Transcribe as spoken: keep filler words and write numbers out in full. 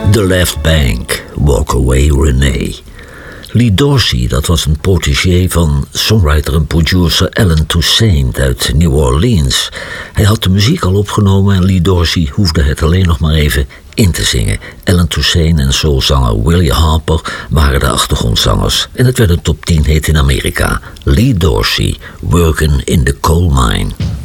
The Left Bank, Walk Away Renee. Lee Dorsey, dat was een protégé van songwriter en producer Alan Toussaint uit New Orleans. Hij had de muziek al opgenomen en Lee Dorsey hoefde het alleen nog maar even in te zingen. Alan Toussaint en soulzanger Willie Harper waren de achtergrondzangers. En het werd een top tien hit in Amerika. Lee Dorsey, Workin' in the Coal Mine.